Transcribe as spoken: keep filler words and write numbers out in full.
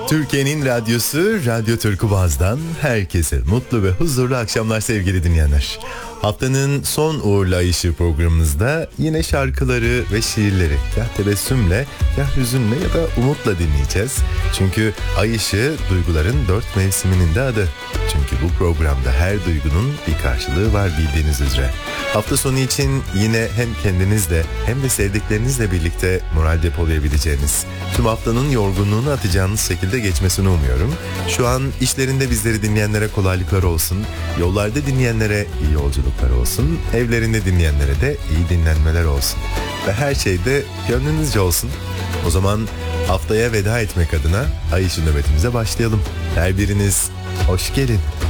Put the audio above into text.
Türkiye'nin radyosu Radyo Turkuaz'dan herkese mutlu ve huzurlu akşamlar sevgili dinleyenler. Haftanın son uğurlayışı programımızda yine şarkıları ve şiirleri ya tebessümle ya hüzünle ya da umutla dinleyeceğiz. Çünkü ay ışığı duyguların dört mevsiminin de adı. Çünkü bu programda her duygunun bir karşılığı var bildiğiniz üzere. Hafta sonu için yine hem kendinizle hem de sevdiklerinizle birlikte moral depolayabileceğiniz, tüm haftanın yorgunluğunu atacağınız şekilde geçmesini umuyorum. Şu an işlerinde bizleri dinleyenlere kolaylıklar olsun, yollarda dinleyenlere iyi yolculuklar olsun, evlerinde dinleyenlere de iyi dinlenmeler olsun. Ve her şey de gönlünüzce olsun. O zaman haftaya veda etmek adına Ay Işığı nöbetimize başlayalım. Her biriniz hoş gelin.